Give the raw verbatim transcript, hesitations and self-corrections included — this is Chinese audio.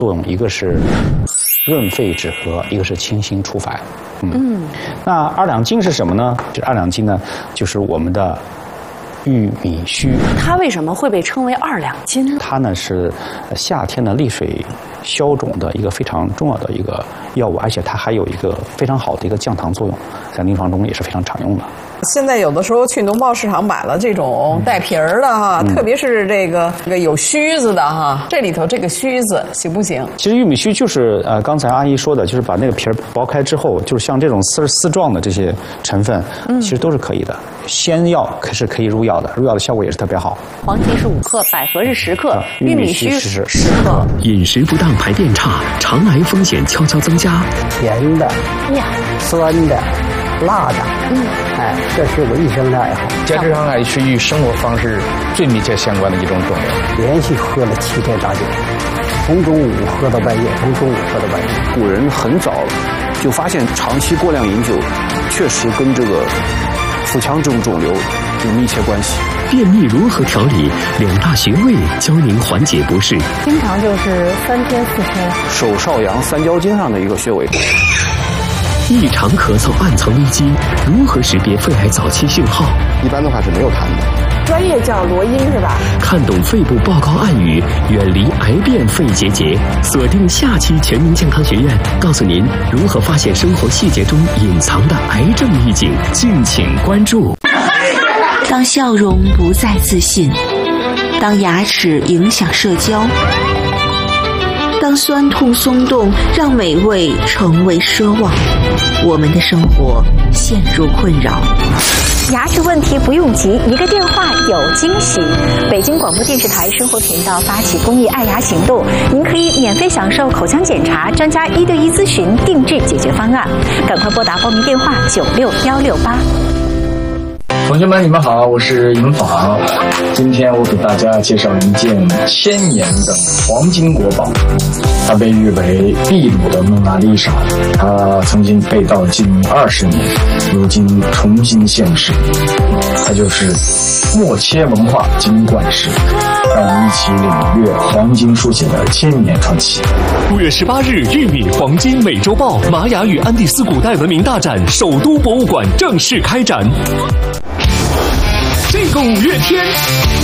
作用，一个是润肺止咳，一个是清心除烦。嗯，嗯那二两金是什么呢？这二两金呢，就是我们的玉米须。 它为什么会被称为二两金？ 它呢是夏天的利水消肿的一个非常重要的一个药物，而且它还有一个非常好的一个降糖作用，在临床中也是非常常用的。 现在有的时候去农贸市场买了这种带皮儿的哈，嗯、特别是这个这个有须子的哈，这里头这个须子行不行？ 其实玉米须就是呃刚才阿姨说的，就是把那个皮儿剥开之后，就是像这种丝丝状的这些成分，嗯、其实都是可以的。鲜药可是可以入药的，入药的效果也是特别好。 黄芪是五克，百合是十克，玉米须是十克。 饮食不当，排便差，肠癌风险悄悄增加。 甜的、酸的、辣的，嗯，哎，这是我一生的爱好。 结直肠癌是与生活方式最密切相关的一种肿瘤。 连续喝了七天大酒，从中午喝到半夜，从中午喝到半夜。 古人很早就发现，长期过量饮酒确实跟这个腹腔这种肿瘤有密切关系。 便秘如何调理？两大穴位教您缓解不适。 经常就是三天四天。 手少阳三焦经上的一个穴位。 异常咳嗽暗藏危机，如何识别肺癌早期信号？ 一般的话是没有痰的， 专业叫罗音是吧？ 看懂肺部报告暗语，远离癌变肺结节。锁定下期全民健康学院，告诉您如何发现生活细节中隐藏的癌症预警，敬请关注。 当笑容不再自信，当牙齿影响社交，当酸痛松动让美味成为奢望，我们的生活陷入困扰。 牙齿问题不用急，一个电话有惊喜。北京广播电视台生活频道发起公益爱牙行动，您可以免费享受口腔检查、专家一对一咨询、定制解决方案。赶快拨打报名电话九六幺六八。 同学们，你们好，我是尹昉。今天我给大家介绍一件千年的黄金国宝，它被誉为秘鲁的蒙娜丽莎，它曾经被盗近二十年，如今重新现世。它就是墨切文化金冠石，让我们一起领略黄金书写的千年传奇。 五月十八日，玉米黄金美洲豹玛雅与安第斯古代文明大展首都博物馆正式开展。这个五月天。